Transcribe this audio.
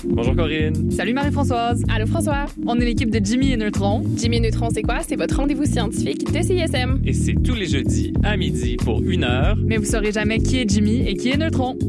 Bonjour Corinne. Salut Marie-Françoise. Allô François. On est l'équipe de Jimmy et Neutron. Jimmy et Neutron, c'est quoi? C'est votre rendez-vous scientifique de CISM. Et c'est tous les jeudis à midi pour 1 heure. Mais vous saurez jamais qui est Jimmy et qui est Neutron.